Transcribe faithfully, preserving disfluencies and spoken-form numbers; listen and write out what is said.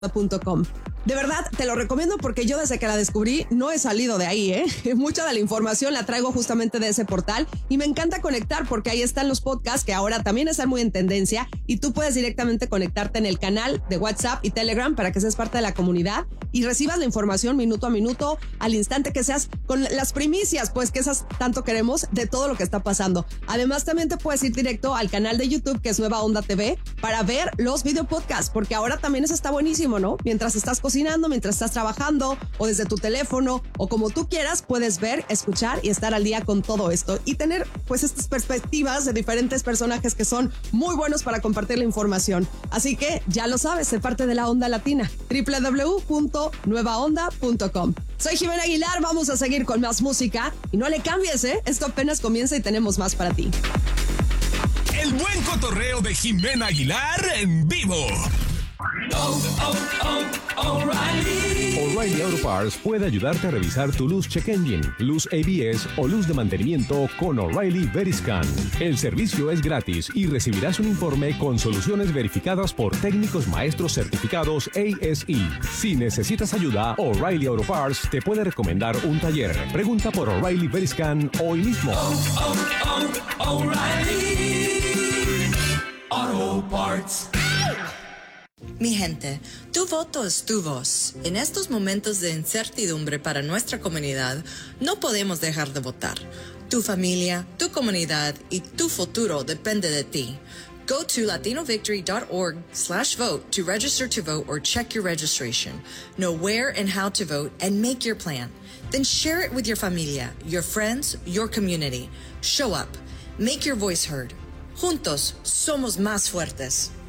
punto com. De verdad, te lo recomiendo porque yo desde que la descubrí no he salido de ahí, ¿eh? Mucha de la información la traigo justamente de ese portal y me encanta conectar porque ahí están los podcasts que ahora también están muy en tendencia y tú puedes directamente conectarte en el canal de WhatsApp y Telegram para que seas parte de la comunidad y recibas la información minuto a minuto, al instante que seas, con las primicias, pues que esas tanto queremos de todo lo que está pasando. Además, también te puedes ir directo al canal de YouTube que es Nueva Onda T V para ver los video podcasts, porque ahora también eso está buenísimo, ¿no? Mientras estás cocinando, mientras estás trabajando o desde tu teléfono o como tú quieras, puedes ver, escuchar y estar al día con todo esto y tener pues estas perspectivas de diferentes personajes que son muy buenos para compartir la información. Así que ya lo sabes, sé parte de la onda latina. doble u doble u doble u punto nueva onda punto com. Soy Jimena Aguilar, vamos a seguir con más música y no le cambies, ¿eh? Esto apenas comienza y tenemos más para ti. El buen cotorreo de Jimena Aguilar en vivo. Oh, oh, oh, O'Reilly. O'Reilly Auto Parts puede ayudarte a revisar tu luz check engine, luz A B S o luz de mantenimiento con O'Reilly Veriscan. El servicio es gratis y recibirás un informe con soluciones verificadas por técnicos maestros certificados A S E. Si necesitas ayuda, O'Reilly Auto Parts te puede recomendar un taller. Pregunta por O'Reilly Veriscan hoy mismo. Oh, oh, oh, O'Reilly Auto Parts. Mi gente, tu voto es tu voz. En estos momentos de incertidumbre para nuestra comunidad, no podemos dejar de votar. Tu familia, tu comunidad y tu futuro depende de ti. Go to latinovictory.org slash vote to register to vote or check your registration. Know where and how to vote and make your plan. Then share it with your familia, your friends, your community. Show up. Make your voice heard. Juntos, somos más fuertes.